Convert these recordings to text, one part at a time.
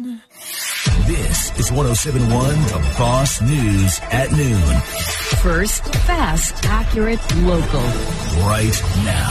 This is 107.1 The Boss News at noon. First, fast, accurate, local. Right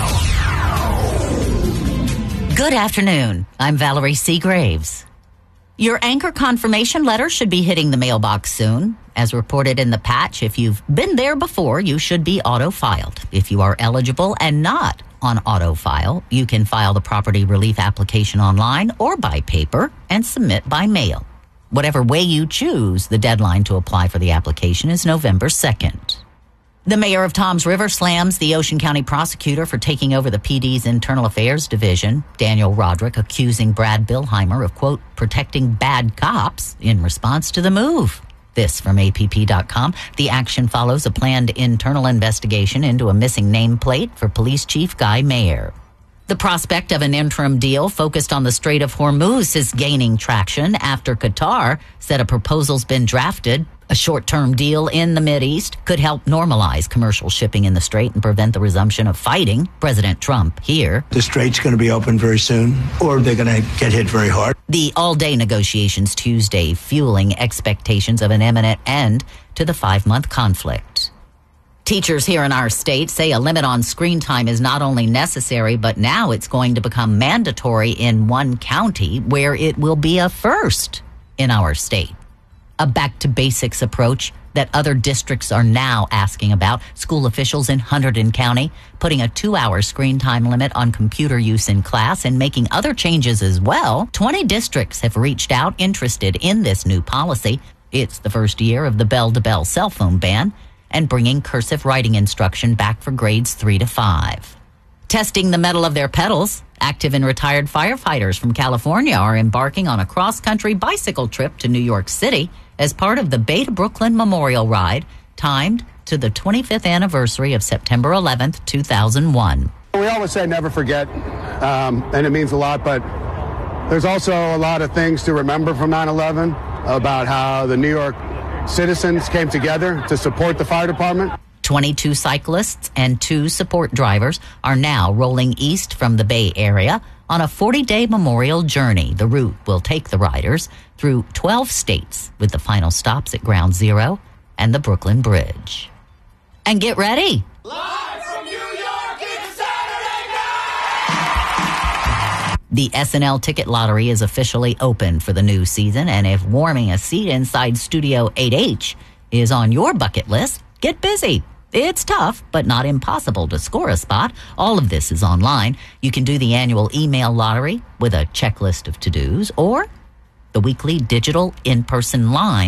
now. Good afternoon. I'm Valerie C. Graves. Your anchor confirmation letter should be hitting the mailbox soon. As reported in the patch, if you've been there before, you should be auto-filed. If you are eligible and not on auto-file, you can file the property relief application online or by paper and submit by mail. Whatever way you choose, the deadline to apply for the application is November 2nd. The mayor of Toms River slams the Ocean County prosecutor for taking over the PD's Internal Affairs Division. Daniel Roderick accusing Brad Billheimer of, quote, protecting bad cops in response to the move. This from APP.com. The action follows a planned internal investigation into a missing nameplate for Police Chief Guy Mayer. The prospect of an interim deal focused on the Strait of Hormuz is gaining traction after Qatar said a proposal's been drafted. A short-term deal in the Mideast could help normalize commercial shipping in the Strait and prevent the resumption of fighting. President Trump here. The Strait's going to be open very soon, or they're going to get hit very hard. The all-day negotiations Tuesday fueling expectations of an imminent end to the 5-month conflict. Teachers here in our state say a limit on screen time is not only necessary, but now it's going to become mandatory in one county where it will be a first in our state. A back-to-basics approach that other districts are now asking about. School officials in Hunterdon County putting a 2-hour screen time limit on computer use in class and making other changes as well. 20 districts have reached out interested in this new policy. It's the first year of the bell-to-bell cell phone ban and bringing cursive writing instruction back for grades 3 to 5. Testing the mettle of their pedals, active and retired firefighters from California are embarking on a cross-country bicycle trip to New York City as part of the Bay to Brooklyn Memorial Ride, timed to the 25th anniversary of September 11th, 2001. We always say never forget, and it means a lot, but there's also a lot of things to remember from 9/11 about how the New York citizens came together to support the fire department. 22 cyclists and 2 support drivers are now rolling east from the Bay Area on a 40-day memorial journey. The route will take the riders through 12 states, with the final stops at Ground Zero and the Brooklyn Bridge. And get ready. Live from New York, it's Saturday night! The SNL ticket lottery is officially open for the new season, and if warming a seat inside Studio 8H is on your bucket list, get busy. It's tough, but not impossible to score a spot. All of this is online. You can do the annual email lottery with a checklist of to-dos or the weekly digital in-person line